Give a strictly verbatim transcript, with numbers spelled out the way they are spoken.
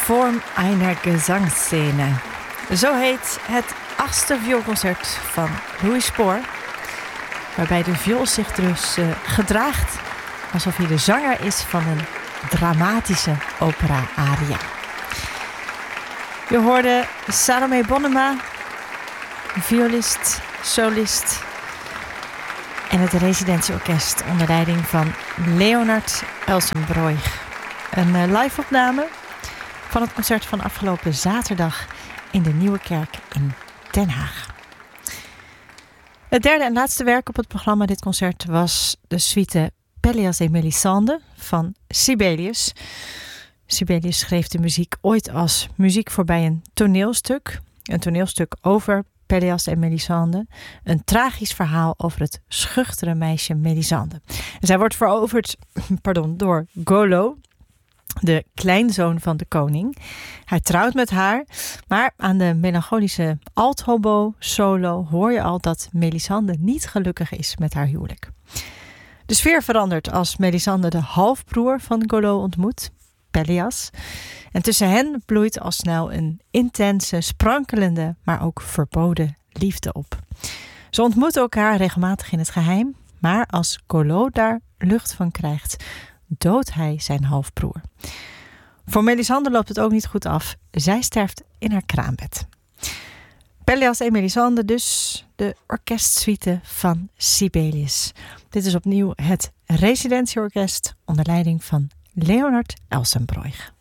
Form einer Gesangsszene. Zo heet het achtste vioolconcert van Louis Spohr, waarbij de viool zich dus uh, gedraagt alsof hij de zanger is van een dramatische opera-aria. Je hoorde Salome Bonnema, violist, solist, en het residentieorkest onder leiding van Leonard Elsenbroich. Een uh, live-opname van het concert van afgelopen zaterdag in de Nieuwe Kerk in Den Haag. Het derde en laatste werk op het programma dit concert was de suite Pelléas et Mélisande van Sibelius. Sibelius schreef de muziek ooit als muziek voorbij een toneelstuk. Een toneelstuk over Pelléas en Mélisande. Een tragisch verhaal over het schuchtere meisje Mélisande. En zij wordt veroverd pardon, door Golo, de kleinzoon van de koning. Hij trouwt met haar, maar aan de melancholische althobo solo hoor je al dat Mélisande niet gelukkig is met haar huwelijk. De sfeer verandert als Mélisande de halfbroer van Golo ontmoet, Pelléas. En tussen hen bloeit al snel een intense, sprankelende, maar ook verboden liefde op. Ze ontmoeten elkaar regelmatig in het geheim, maar als Golo daar lucht van krijgt, doodt hij zijn halfbroer. Voor Mélisande loopt het ook niet goed af. Zij sterft in haar kraambed. Pelléas et Mélisande dus, de orkestsuite van Sibelius. Dit is opnieuw het residentieorkest onder leiding van Leonard Elsenbroich.